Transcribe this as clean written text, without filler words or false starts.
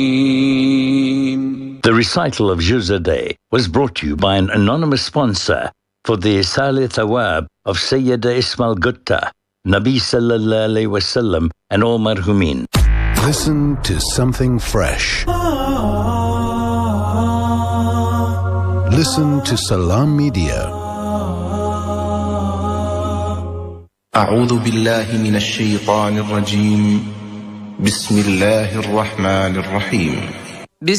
The recital of Juzadeh was brought to you by an anonymous sponsor for the Isal Thawab of Sayyida Ismail Gutta, Nabi Sallallahu Alaihi Wasallam, and all marhumin. Listen to something fresh. Listen to Salam Media. أعوذ بالله من الشيطان الرجيم. بسم الله الرحمن الرحيم.